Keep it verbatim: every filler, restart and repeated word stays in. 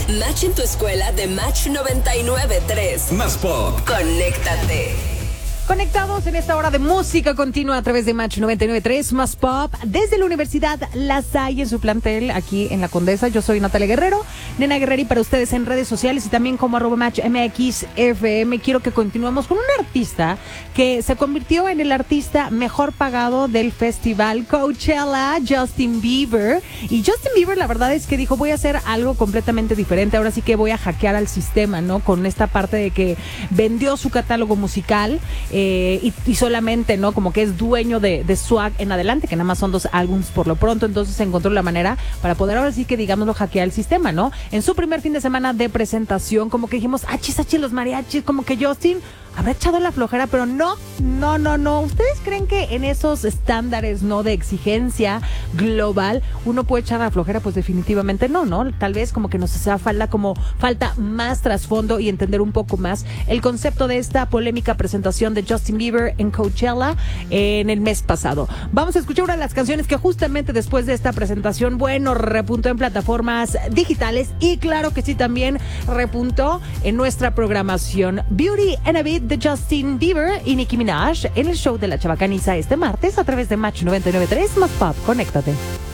Match en tu escuela de Match noventa y nueve punto tres. Más pop. Conéctate. Conectados en esta hora de música continua a través de Match noventa y nueve punto tres, Más Pop, desde la Universidad La Salle en su plantel aquí en La Condesa. Yo soy Natalia Guerrero, Nena Guerreri para ustedes en redes sociales y también como arroba Match M X F M. Quiero que continuemos con un artista que se convirtió en el artista mejor pagado del festival Coachella, Justin Bieber. Y Justin Bieber la verdad es que dijo, voy a hacer algo completamente diferente, ahora sí que voy a hackear al sistema, ¿no? Con esta parte de que vendió su catálogo musical. Eh, y, y solamente, ¿no? Como que es dueño de, de Swag en adelante, que nada más son dos álbums por lo pronto, entonces encontró la manera para poder ahora sí que, digámoslo, hackear el sistema, ¿no? En su primer fin de semana de presentación, como que dijimos, achis, achis, los mariachis, como que Justin habrá echado la flojera, pero no, no, no, no. ¿Ustedes creen que en esos estándares, no, de exigencia global, uno puede echar la flojera? Pues definitivamente no, ¿no? Tal vez como que nos hace falta, como falta más trasfondo y entender un poco más el concepto de esta polémica presentación de Justin Bieber en Coachella en el mes pasado. Vamos a escuchar una de las canciones que justamente después de esta presentación, bueno, repuntó en plataformas digitales y claro que sí, también repuntó en nuestra programación. Beauty and a Beat de Justin Bieber y Nicki Minaj en el show de La Chabacaniza este martes a través de Match noventa y nueve punto tres, Más Pop. Conéctate.